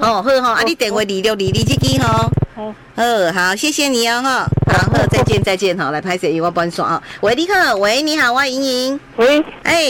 哦，好哈，啊，你电话2622这支哈。好，谢谢你哦哈。好，再见哈，来拍摄我帮刷啊。喂，你好，喂，你好，我莹莹。 喂，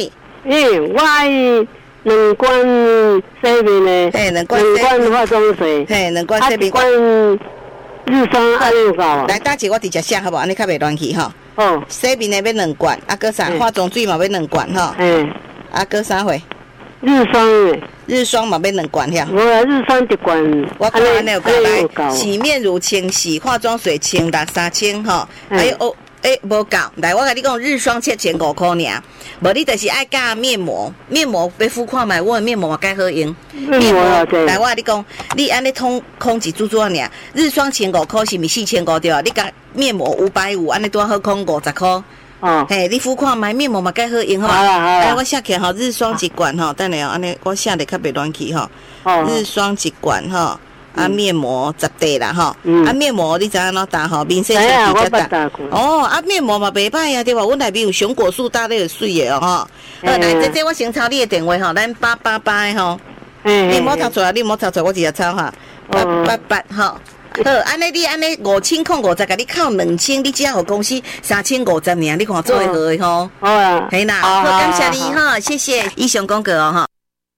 我两罐洗面的，两罐化妆水， 两罐洗面， 一罐日霜安尼够啊？ 来，等下我直接写好不好？安尼较袂乱去哈。 哦， 洗面的要2罐，啊，搁啥？化妆水嘛要2罐哈。啊，搁啥货？日霜嘛要2罐遐。 无啊，日霜1罐。 我看安尼有够来，洗面乳清洗，化妆水清达3千哈。还有无够，来我甲你讲，日霜7500块尔，无你就是爱加面膜，面膜要敷看卖，我的面膜嘛介好用。 面膜来我甲你讲，你安尼空一组组尔，日霜1500块是咪4500对啊？你甲面膜550，安尼多好空50块。哦，嘿，你敷看卖，面膜嘛介好用吼。好啦，我写起吼，日霜1罐吼，等下哦，安尼我写得较袂乱去吼。日霜1罐吼。啊，面膜10块啦吼，啊面膜你知影哪打吼，面色是比较大。哦，啊面膜嘛袂歹啊，对吧？阮内面有熊果素打咧有水的哦吼。好，来这我先抄你的电话吼，咱888的吼。你莫抄错啊，我直接抄哈。888吼。好，安尼你安尼5050，甲你扣2000，你只要互公司3050尔，你看做会好的吼。好啊。嘿啦，好，感谢你哈，谢谢。以上广告哦哈。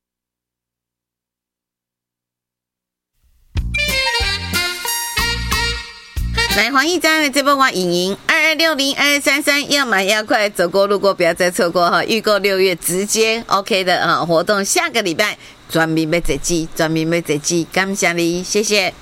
来，黄奕章的这波我莹莹22602233，要买要快，走过路过不要再错过哈！预购6月直接 OK 的啊活动，下个礼拜专门要坐机，感谢你，谢谢。